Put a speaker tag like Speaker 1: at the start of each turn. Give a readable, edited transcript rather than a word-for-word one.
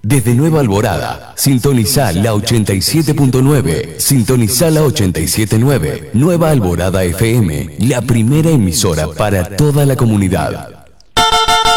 Speaker 1: Desde Nueva Alborada, sintoniza la 87.9, sintoniza la 87.9, Nueva Alborada FM, la primera emisora para toda la comunidad.